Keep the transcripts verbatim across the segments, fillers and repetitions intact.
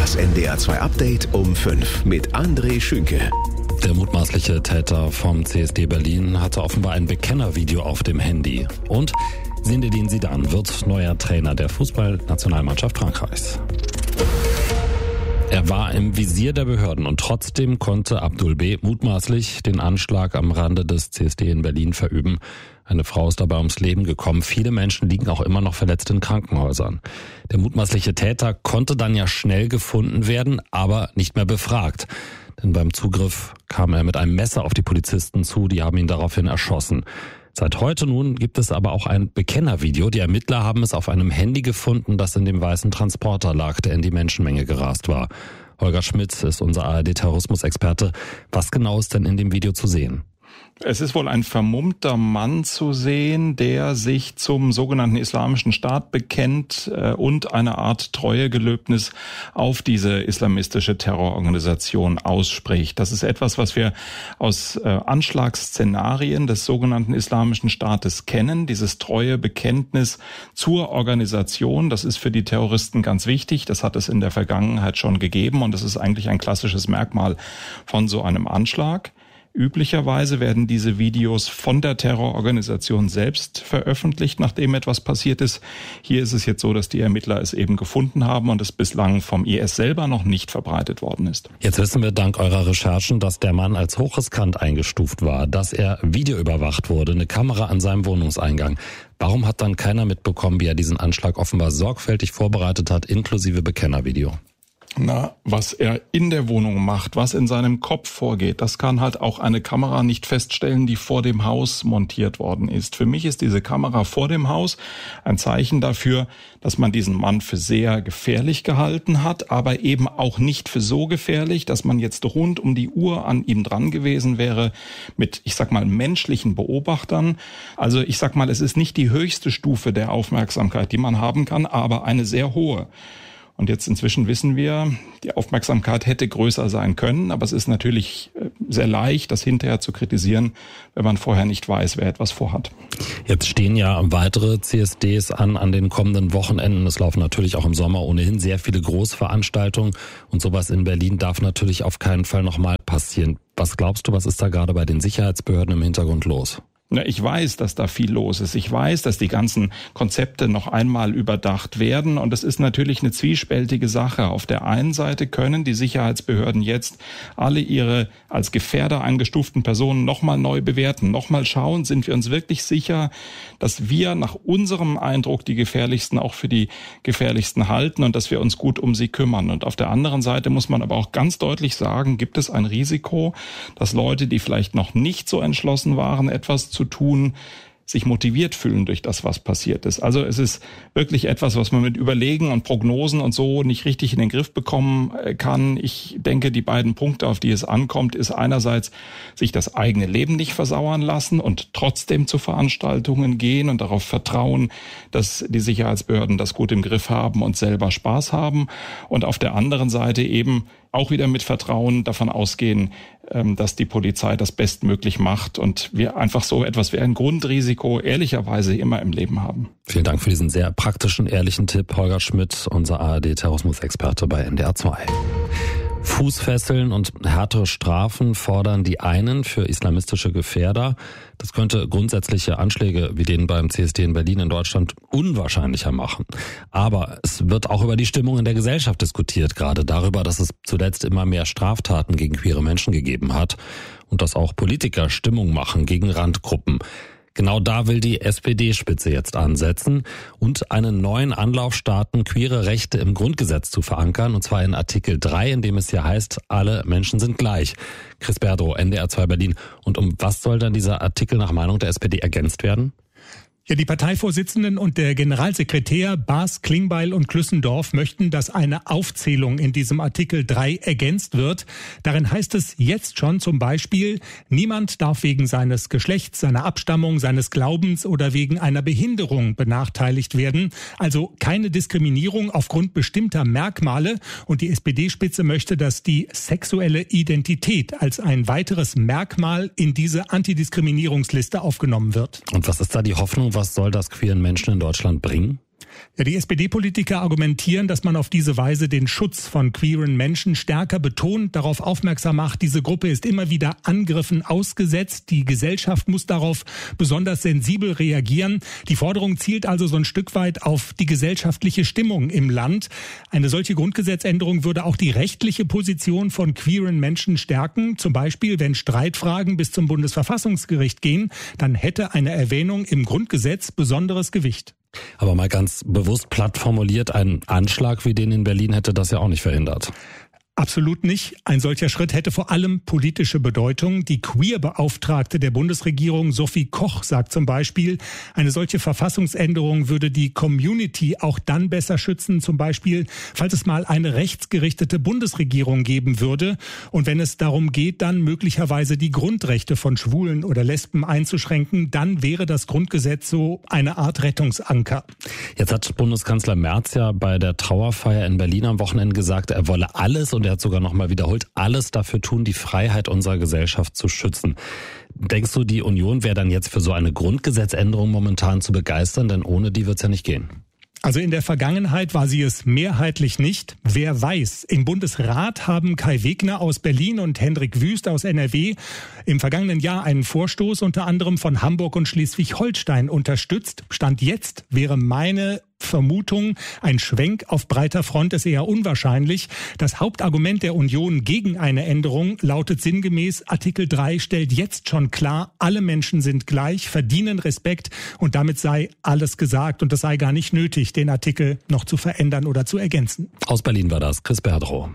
Das N D R zwei Update um fünf mit André Schünke. Der mutmaßliche Täter vom C S D Berlin hatte offenbar ein Bekennervideo auf dem Handy. Und Zinedine Zidane wird neuer Trainer der Fußballnationalmannschaft Frankreichs. Er war im Visier der Behörden und trotzdem konnte Abdul B. mutmaßlich den Anschlag am Rande des C S D in Berlin verüben. Eine Frau ist dabei ums Leben gekommen. Viele Menschen liegen auch immer noch verletzt in Krankenhäusern. Der mutmaßliche Täter konnte dann ja schnell gefunden werden, aber nicht mehr befragt. Denn beim Zugriff kam er mit einem Messer auf die Polizisten zu, die haben ihn daraufhin erschossen. Seit heute nun gibt es aber auch ein Bekennervideo. Die Ermittler haben es auf einem Handy gefunden, das in dem weißen Transporter lag, der in die Menschenmenge gerast war. Holger Schmidt ist unser A R D-Terrorismusexperte. Was genau ist denn in dem Video zu sehen? Es ist wohl ein vermummter Mann zu sehen, der sich zum sogenannten Islamischen Staat bekennt äh, und eine Art Treuegelöbnis auf diese islamistische Terrororganisation ausspricht. Das ist etwas, was wir aus äh, Anschlagsszenarien des sogenannten Islamischen Staates kennen. Dieses Treuebekenntnis zur Organisation, das ist für die Terroristen ganz wichtig. Das hat es in der Vergangenheit schon gegeben und das ist eigentlich ein klassisches Merkmal von so einem Anschlag. Üblicherweise werden diese Videos von der Terrororganisation selbst veröffentlicht, nachdem etwas passiert ist. Hier ist es jetzt so, dass die Ermittler es eben gefunden haben und es bislang vom I S selber noch nicht verbreitet worden ist. Jetzt wissen wir dank eurer Recherchen, dass der Mann als hochriskant eingestuft war, dass er videoüberwacht wurde, eine Kamera an seinem Wohnungseingang. Warum hat dann keiner mitbekommen, wie er diesen Anschlag offenbar sorgfältig vorbereitet hat, inklusive Bekennervideo? Na, was er in der Wohnung macht, was in seinem Kopf vorgeht, das kann halt auch eine Kamera nicht feststellen, die vor dem Haus montiert worden ist. Für mich ist diese Kamera vor dem Haus ein Zeichen dafür, dass man diesen Mann für sehr gefährlich gehalten hat, aber eben auch nicht für so gefährlich, dass man jetzt rund um die Uhr an ihm dran gewesen wäre mit, ich sag mal, menschlichen Beobachtern. Also ich sag mal, es ist nicht die höchste Stufe der Aufmerksamkeit, die man haben kann, aber eine sehr hohe. Und jetzt inzwischen wissen wir, die Aufmerksamkeit hätte größer sein können, aber es ist natürlich sehr leicht, das hinterher zu kritisieren, wenn man vorher nicht weiß, wer etwas vorhat. Jetzt stehen ja weitere C S Ds an an den kommenden Wochenenden. Es laufen natürlich auch im Sommer ohnehin sehr viele Großveranstaltungen und sowas in Berlin darf natürlich auf keinen Fall nochmal passieren. Was glaubst du, was ist da gerade bei den Sicherheitsbehörden im Hintergrund los? Na, ich weiß, dass da viel los ist. Ich weiß, dass die ganzen Konzepte noch einmal überdacht werden. Und es ist natürlich eine zwiespältige Sache. Auf der einen Seite können die Sicherheitsbehörden jetzt alle ihre als Gefährder eingestuften Personen nochmal neu bewerten, nochmal schauen, sind wir uns wirklich sicher, dass wir nach unserem Eindruck die Gefährlichsten auch für die Gefährlichsten halten und dass wir uns gut um sie kümmern. Und auf der anderen Seite muss man aber auch ganz deutlich sagen, gibt es ein Risiko, dass Leute, die vielleicht noch nicht so entschlossen waren, etwas zu tun, sich motiviert fühlen durch das, was passiert ist. Also es ist wirklich etwas, was man mit Überlegen und Prognosen und so nicht richtig in den Griff bekommen kann. Ich denke, die beiden Punkte, auf die es ankommt, ist einerseits sich das eigene Leben nicht versauern lassen und trotzdem zu Veranstaltungen gehen und darauf vertrauen, dass die Sicherheitsbehörden das gut im Griff haben und selber Spaß haben. Und auf der anderen Seite eben auch wieder mit Vertrauen davon ausgehen, dass die Polizei das bestmöglich macht und wir einfach so etwas wie ein Grundrisiko ehrlicherweise immer im Leben haben. Vielen Dank für diesen sehr praktischen, ehrlichen Tipp, Holger Schmidt, unser A R D-Terrorismusexperte bei N D R zwei. Fußfesseln und härtere Strafen fordern die einen für islamistische Gefährder. Das könnte grundsätzliche Anschläge wie den beim C S D in Berlin in Deutschland unwahrscheinlicher machen. Aber es wird auch über die Stimmung in der Gesellschaft diskutiert, gerade darüber, dass es zuletzt immer mehr Straftaten gegen queere Menschen gegeben hat und dass auch Politiker Stimmung machen gegen Randgruppen. Genau da will die S P D-Spitze jetzt ansetzen und einen neuen Anlauf starten, queere Rechte im Grundgesetz zu verankern, und zwar in Artikel drei, in dem es hier heißt, alle Menschen sind gleich. Chris Berdrow, N D R zwei Berlin. Und um was soll dann dieser Artikel nach Meinung der S P D ergänzt werden? Ja, die Parteivorsitzenden und der Generalsekretär Baas, Klingbeil und Klüssendorf möchten, dass eine Aufzählung in diesem Artikel drei ergänzt wird. Darin heißt es jetzt schon zum Beispiel, niemand darf wegen seines Geschlechts, seiner Abstammung, seines Glaubens oder wegen einer Behinderung benachteiligt werden. Also keine Diskriminierung aufgrund bestimmter Merkmale. Und die S P D-Spitze möchte, dass die sexuelle Identität als ein weiteres Merkmal in diese Antidiskriminierungsliste aufgenommen wird. Und was ist da die Hoffnung? Was soll das queeren Menschen in Deutschland bringen? Ja, die S P D-Politiker argumentieren, dass man auf diese Weise den Schutz von queeren Menschen stärker betont, darauf aufmerksam macht, diese Gruppe ist immer wieder Angriffen ausgesetzt. Die Gesellschaft muss darauf besonders sensibel reagieren. Die Forderung zielt also so ein Stück weit auf die gesellschaftliche Stimmung im Land. Eine solche Grundgesetzänderung würde auch die rechtliche Position von queeren Menschen stärken. Zum Beispiel, wenn Streitfragen bis zum Bundesverfassungsgericht gehen, dann hätte eine Erwähnung im Grundgesetz besonderes Gewicht. Aber mal ganz bewusst platt formuliert, ein Anschlag wie den in Berlin hätte das ja auch nicht verhindert. Absolut nicht. Ein solcher Schritt hätte vor allem politische Bedeutung. Die Queer-Beauftragte der Bundesregierung, Sophie Koch, sagt zum Beispiel, eine solche Verfassungsänderung würde die Community auch dann besser schützen, zum Beispiel, falls es mal eine rechtsgerichtete Bundesregierung geben würde und wenn es darum geht, dann möglicherweise die Grundrechte von Schwulen oder Lesben einzuschränken, dann wäre das Grundgesetz so eine Art Rettungsanker. Jetzt hat Bundeskanzler Merz ja bei der Trauerfeier in Berlin am Wochenende gesagt, er wolle alles und er hat sogar noch mal wiederholt, alles dafür tun, die Freiheit unserer Gesellschaft zu schützen. Denkst du, die Union wäre dann jetzt für so eine Grundgesetzänderung momentan zu begeistern? Denn ohne die wird es ja nicht gehen. Also in der Vergangenheit war sie es mehrheitlich nicht. Wer weiß, im Bundesrat haben Kai Wegner aus Berlin und Hendrik Wüst aus N R W im vergangenen Jahr einen Vorstoß unter anderem von Hamburg und Schleswig-Holstein unterstützt. Stand jetzt wäre meine Vermutung, ein Schwenk auf breiter Front ist eher unwahrscheinlich. Das Hauptargument der Union gegen eine Änderung lautet sinngemäß, Artikel drei stellt jetzt schon klar, alle Menschen sind gleich, verdienen Respekt und damit sei alles gesagt und es sei gar nicht nötig, den Artikel noch zu verändern oder zu ergänzen. Aus Berlin war das Chris Berdrow.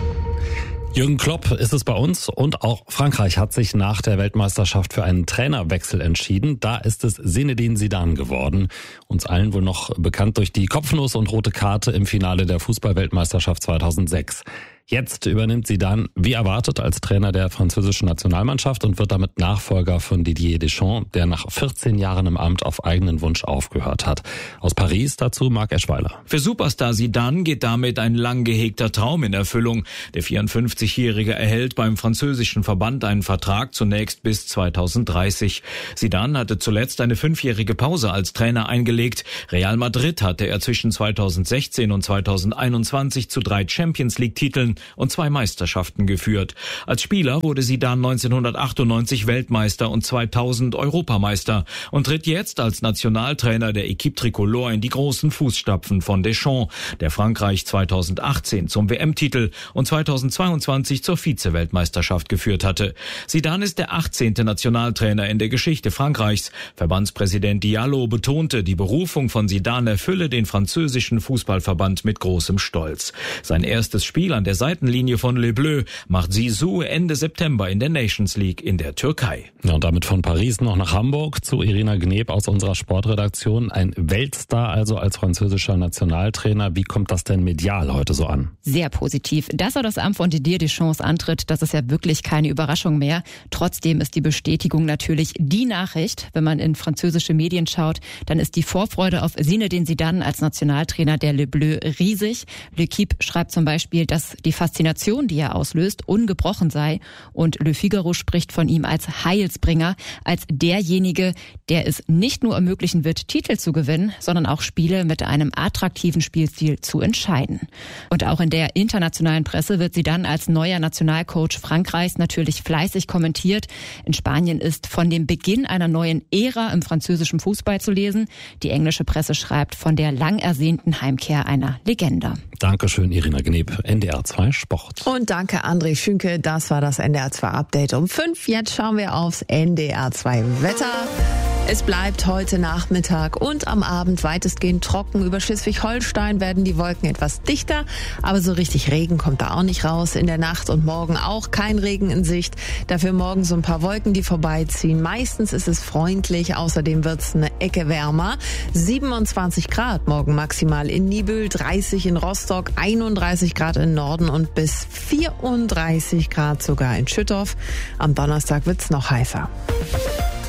Jürgen Klopp ist es bei uns und auch Frankreich hat sich nach der Weltmeisterschaft für einen Trainerwechsel entschieden. Da ist es Zinedine Zidane geworden. Uns allen wohl noch bekannt durch die Kopfnuss und rote Karte im Finale der Fußball-Weltmeisterschaft zweitausendsechs. Jetzt übernimmt Zidane, wie erwartet, als Trainer der französischen Nationalmannschaft und wird damit Nachfolger von Didier Deschamps, der nach vierzehn Jahren im Amt auf eigenen Wunsch aufgehört hat. Aus Paris dazu Marc Eschweiler. Für Superstar Zidane geht damit ein lang gehegter Traum in Erfüllung. Der vierundfünfzigjährige erhält beim französischen Verband einen Vertrag zunächst bis zweitausenddreißig. Zidane hatte zuletzt eine fünfjährige Pause als Trainer eingelegt. Real Madrid hatte er zwischen zweitausendsechzehn und zweitausendeinundzwanzig zu drei Champions-League-Titeln und zwei Meisterschaften geführt. Als Spieler wurde Zidane neunzehnhundertachtundneunzig Weltmeister und zweitausend Europameister und tritt jetzt als Nationaltrainer der Équipe Tricolore in die großen Fußstapfen von Deschamps, der Frankreich zweitausendachtzehn zum W M-Titel und zweitausendzweiundzwanzig zur Vize-Weltmeisterschaft geführt hatte. Zidane ist der achtzehnte Nationaltrainer in der Geschichte Frankreichs. Verbandspräsident Diallo betonte, die Berufung von Zidane erfülle den französischen Fußballverband mit großem Stolz. Sein erstes Spiel an der Seitenlinie von Les Bleus macht Zizou Ende September in der Nations League in der Türkei. Ja, und damit von Paris noch nach Hamburg zu Irina Gneb aus unserer Sportredaktion. Ein Weltstar also als französischer Nationaltrainer. Wie kommt das denn medial heute so an? Sehr positiv. Dass er das Amt von Didier Deschamps antritt, das ist ja wirklich keine Überraschung mehr. Trotzdem ist die Bestätigung natürlich die Nachricht. Wenn man in französische Medien schaut, dann ist die Vorfreude auf Zinedine Zidane als Nationaltrainer der Les Bleus riesig. L'Équipe schreibt zum Beispiel, dass die Faszination, die er auslöst, ungebrochen sei. Und Le Figaro spricht von ihm als Heilsbringer, als derjenige, der es nicht nur ermöglichen wird, Titel zu gewinnen, sondern auch Spiele mit einem attraktiven Spielstil zu entscheiden. Und auch in der internationalen Presse wird sie dann als neuer Nationalcoach Frankreichs natürlich fleißig kommentiert. In Spanien ist von dem Beginn einer neuen Ära im französischen Fußball zu lesen. Die englische Presse schreibt von der lang ersehnten Heimkehr einer Legende. Dankeschön, Irina Gneb, N D R zwei Sport. Und danke, André Schünke. Das war das N D R zwei Update um fünf. Jetzt schauen wir aufs N D R zwei Wetter. Es bleibt heute Nachmittag und am Abend weitestgehend trocken. Über Schleswig-Holstein werden die Wolken etwas dichter, aber so richtig Regen kommt da auch nicht raus. In der Nacht und morgen auch kein Regen in Sicht. Dafür morgen so ein paar Wolken, die vorbeiziehen. Meistens ist es freundlich, außerdem wird es eine Ecke wärmer. siebenundzwanzig Grad morgen maximal in Niebüll, dreißig in Rostock, einunddreißig Grad im Norden und bis vierunddreißig Grad sogar in Schüttorf. Am Donnerstag wird's noch heißer.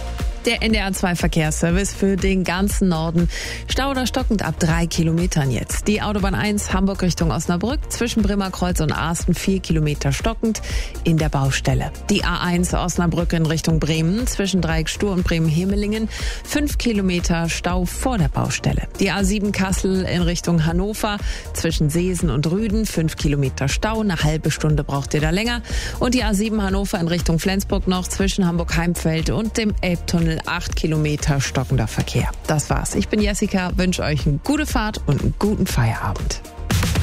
Der N D R zwei Verkehrsservice für den ganzen Norden. Stau oder stockend ab drei Kilometern jetzt. Die Autobahn eins Hamburg Richtung Osnabrück zwischen Bremerkreuz und Asten vier Kilometer stockend in der Baustelle. Die A eins Osnabrück in Richtung Bremen zwischen Dreieck Stur und Bremen-Hemelingen fünf Kilometer Stau vor der Baustelle. Die A sieben Kassel in Richtung Hannover zwischen Seesen und Rüden fünf Kilometer Stau. Eine halbe Stunde braucht ihr da länger. Und die A sieben Hannover in Richtung Flensburg noch zwischen Hamburg-Heimfeld und dem Elbtunnel acht Kilometer stockender Verkehr. Das war's. Ich bin Jessica, wünsche euch eine gute Fahrt und einen guten Feierabend.